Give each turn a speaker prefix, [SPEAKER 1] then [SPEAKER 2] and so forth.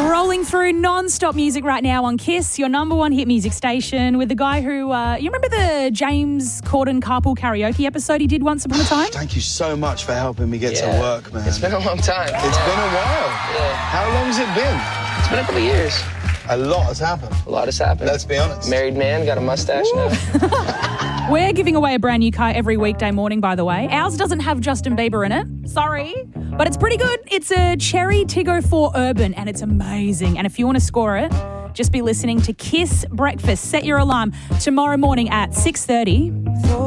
[SPEAKER 1] Rolling through non-stop music right now on KISS, your number one hit music station, with the guy who, you remember the James Corden carpool karaoke episode he did once upon a time?
[SPEAKER 2] Thank you so much for helping me get to work, man.
[SPEAKER 3] It's been a long time.
[SPEAKER 2] It's been a while.
[SPEAKER 3] Yeah.
[SPEAKER 2] How long's it been?
[SPEAKER 3] It's been a couple of years.
[SPEAKER 2] A lot has happened.
[SPEAKER 3] A lot has happened.
[SPEAKER 2] Let's be honest.
[SPEAKER 3] Married man, got a mustache now.
[SPEAKER 1] We're giving away a brand new car every weekday morning, by the way. Ours doesn't have Justin Bieber in it. Sorry. But it's pretty good. It's a Cherry Tiggo 4 Urban, and it's amazing. And if you want to score it, just be listening to KISS Breakfast. Set your alarm tomorrow morning at 6:30.